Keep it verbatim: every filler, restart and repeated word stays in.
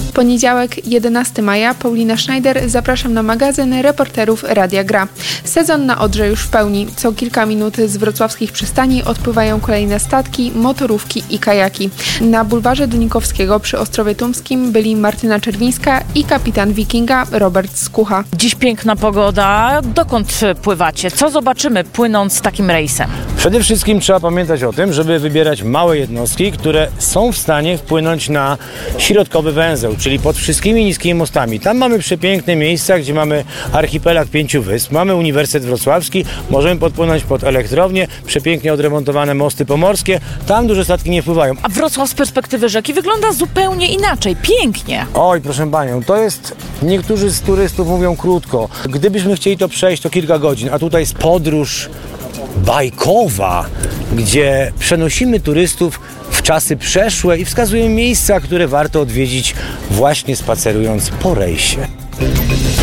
Poniedziałek, jedenastego maja, Paulina Schneider, zapraszam na magazyn reporterów Radia Gra. Sezon na Odrze już w pełni. Co kilka minut z wrocławskich przystani odpływają kolejne statki, motorówki i kajaki. Na bulwarze Dunikowskiego przy Ostrowie Tumskim byli Martyna Czerwińska i kapitan Wikinga Robert Skucha. Dziś piękna pogoda. Dokąd pływacie? Co zobaczymy płynąc takim rejsem? Przede wszystkim trzeba pamiętać o tym, żeby wybierać małe jednostki, które są w stanie wpłynąć na środkowy węzeł, czyli pod wszystkimi niskimi mostami. Tam mamy przepiękne miejsca, gdzie mamy archipelag pięciu wysp, mamy Uniwersytet Wrocławski, możemy podpłynąć pod elektrownię, przepięknie odremontowane mosty pomorskie, tam duże statki nie pływają. A Wrocław z perspektywy rzeki wygląda zupełnie inaczej, pięknie. Oj, proszę panią, to jest, niektórzy z turystów mówią krótko. Gdybyśmy chcieli to przejść, to kilka godzin, a tutaj jest podróż bajkowa, gdzie przenosimy turystów w czasy przeszłe i wskazujemy miejsca, które warto odwiedzić właśnie spacerując po rejsie.